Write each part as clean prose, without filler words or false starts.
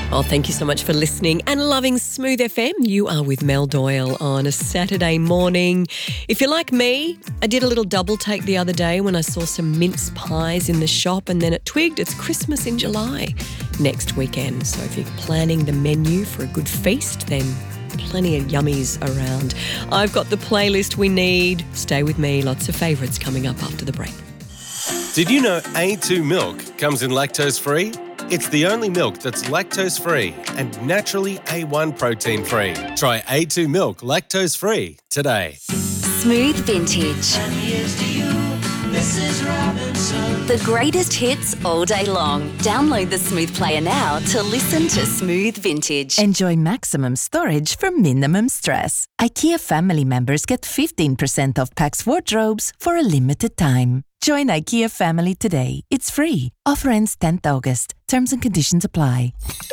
Oh, thank you so much for listening and loving Smooth FM. You are with Mel Doyle on a Saturday morning. If you're like me, I did a little double take the other day when I saw some mince pies in the shop, and then it twigged it's Christmas in July next weekend. So if you're planning the menu for a good feast, then plenty of yummies around. I've got the playlist we need. Stay with me. Lots of favourites coming up after the break. Did you know A2 milk comes in lactose-free? It's the only milk that's lactose-free and naturally A1 protein-free. Try A2 milk lactose-free today. Smooth Vintage. And here's to you, Mrs. Robinson. The greatest hits all day long. Download the Smooth player now to listen to Smooth Vintage. Enjoy maximum storage for minimum stress. IKEA family members get 15% off Pax wardrobes for a limited time. Join IKEA family today. It's free. Offer ends 10th August. Terms and conditions apply.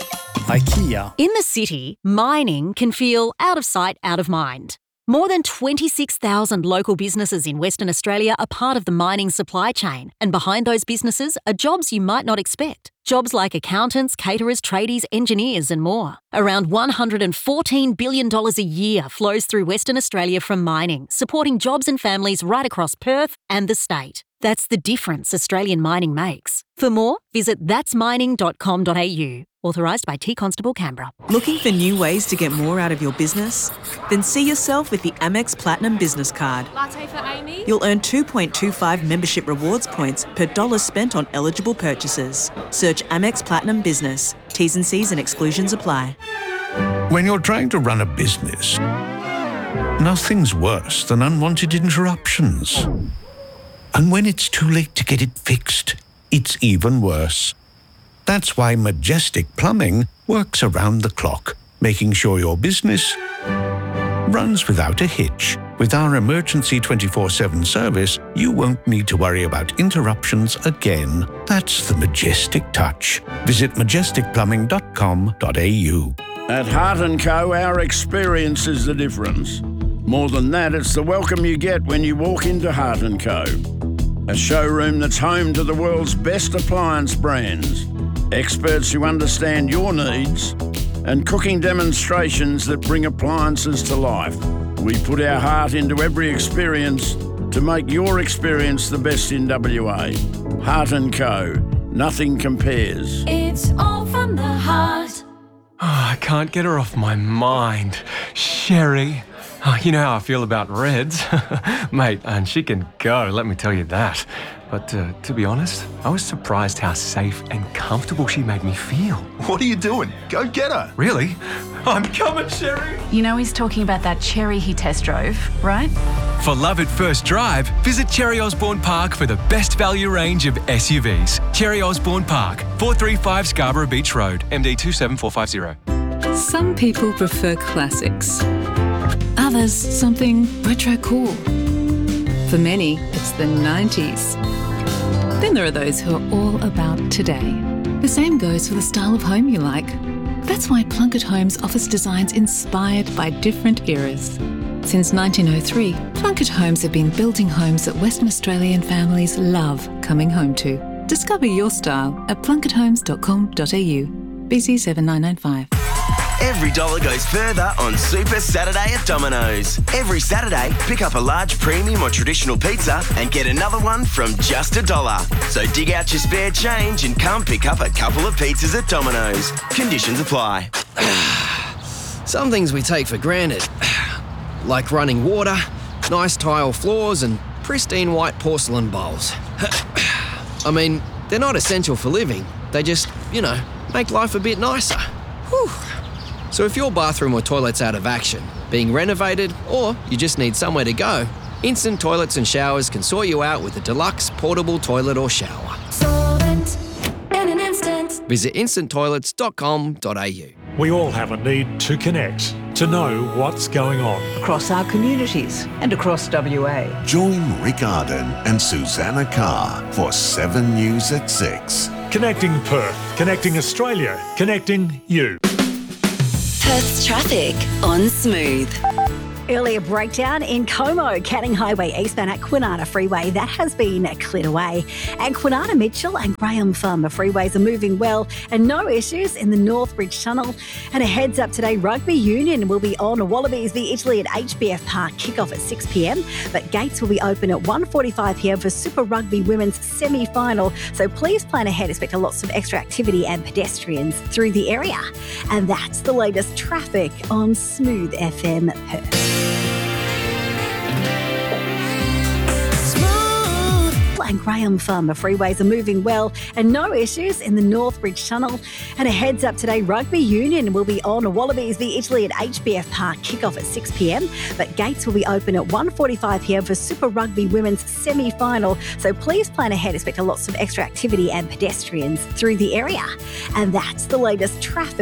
IKEA. In the city, mining can feel out of sight, out of mind. More than 26,000 local businesses in Western Australia are part of the mining supply chain, and behind those businesses are jobs you might not expect. Jobs like accountants, caterers, tradies, engineers and more. Around $114 billion a year flows through Western Australia from mining, supporting jobs and families right across Perth and the state. That's the difference Australian mining makes. For more, visit thatsmining.com.au. Authorised by T Constable Canberra. Looking for new ways to get more out of your business? Then see yourself with the Amex Platinum Business Card. Latte for Amy. You'll earn 2.25 membership rewards points per dollar spent on eligible purchases. Search Amex Platinum Business. T's and C's and exclusions apply. When you're trying to run a business, nothing's worse than unwanted interruptions. And when it's too late to get it fixed, it's even worse. That's why Majestic Plumbing works around the clock, making sure your business runs without a hitch. With our emergency 24/7 service, you won't need to worry about interruptions again. That's the Majestic touch. Visit majesticplumbing.com.au. At Heart & Co, our experience is the difference. More than that, it's the welcome you get when you walk into Heart & Co. A showroom that's home to the world's best appliance brands, experts who understand your needs, and cooking demonstrations that bring appliances to life. We put our heart into every experience to make your experience the best in WA. Heart & Co. Nothing compares. It's all from the heart. Oh, I can't get her off my mind. Sherry. Oh, you know how I feel about Reds. Mate, and she can go, let me tell you that. But to be honest, I was surprised how safe and comfortable she made me feel. What are you doing? Go get her. Really? I'm coming, Sherry. You know he's talking about that Cherry he test drove, right? For love at first drive, visit Cherry Osborne Park for the best value range of SUVs. Cherry Osborne Park, 435 Scarborough Beach Road, MD 27450. Some people prefer classics. Others, something retro cool. For many, it's the 90s. Then there are those who are all about today. The same goes for the style of home you like. That's why Plunkett Homes offers designs inspired by different eras. Since 1903, Plunkett Homes have been building homes that Western Australian families love coming home to. Discover your style at plunketthomes.com.au. BC 7995. Every dollar goes further on Super Saturday at Domino's. Every Saturday, pick up a large premium or traditional pizza and get another one from just $1. So dig out your spare change and come pick up a couple of pizzas at Domino's. Conditions apply. Some things we take for granted, like running water, nice tile floors and pristine white porcelain bowls. I mean, they're not essential for living. They just, make life a bit nicer. Whew. So if your bathroom or toilet's out of action, being renovated, or you just need somewhere to go, Instant Toilets and Showers can sort you out with a deluxe portable toilet or shower. Solvent in an instant. Visit instanttoilets.com.au. We all have a need to connect, to know what's going on. Across our communities and across WA. Join Rick Arden and Susanna Carr for 7 News at 6. Connecting Perth, connecting Australia, connecting you. Perth's traffic on Smooth. Earlier breakdown in Como, Canning Highway eastbound at Kwinana Freeway. That has been cleared away. And Kwinana Mitchell and Graham Farmer freeways are moving well and no issues in the Northbridge Tunnel. And a heads up today, Rugby Union will be on Wallabies v Italy at HBF Park, kick-off at 6 p.m. But gates will be open at 1:45 p.m. for Super Rugby Women's semi-final. So please plan ahead. Expect lots of extra activity and pedestrians through the area. And that's the latest traffic on Smooth FM Perth. And Graham Farmer freeways are moving well and no issues in the Northbridge Tunnel. And a heads up today, Rugby Union will be on Wallabies v Italy at HBF Park, kick-off at 6 p.m. But gates will be open at 1:45 p.m. for Super Rugby Women's semi-final. So please plan ahead. Expect lots of extra activity and pedestrians through the area. And that's the latest traffic